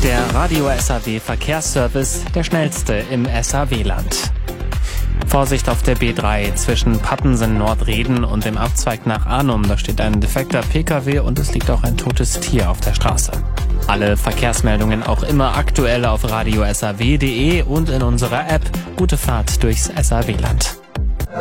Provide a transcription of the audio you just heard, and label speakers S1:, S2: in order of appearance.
S1: Der Radio SAW Verkehrsservice, der schnellste im SAW-Land. Vorsicht auf der B3 zwischen Pattensen-Nordreden und dem Abzweig nach Arnum. Da steht ein defekter Pkw und es liegt auch ein totes Tier auf der Straße. Alle Verkehrsmeldungen auch immer aktuell auf radiosaw.de und in unserer App. Gute Fahrt durchs SAW-Land.